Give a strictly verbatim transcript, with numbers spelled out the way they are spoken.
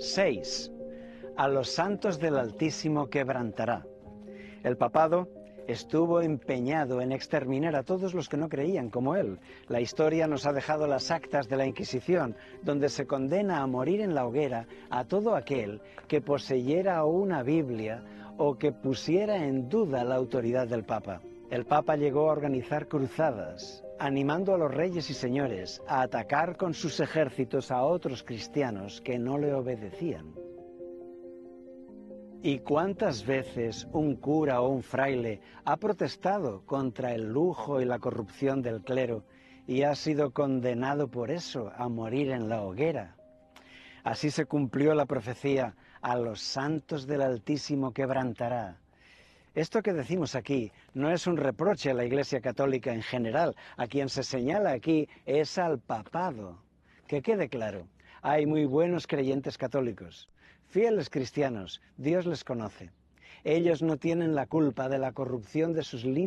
seis. A los santos del Altísimo quebrantará. El papado estuvo empeñado en exterminar a todos los que no creían como él. La historia nos ha dejado las actas de la Inquisición, donde se condena a morir en la hoguera a todo aquel que poseyera una Biblia o que pusiera en duda la autoridad del Papa. El Papa llegó a organizar cruzadas, animando a los reyes y señores a atacar con sus ejércitos a otros cristianos que no le obedecían. ¿Y cuántas veces un cura o un fraile ha protestado contra el lujo y la corrupción del clero y ha sido condenado por eso a morir en la hoguera? Así se cumplió la profecía: a los santos del Altísimo quebrantará. Esto que decimos aquí no es un reproche a la Iglesia Católica en general. A quien se señala aquí es al papado. Que quede claro, hay muy buenos creyentes católicos, fieles cristianos, Dios les conoce. Ellos no tienen la culpa de la corrupción de sus líderes.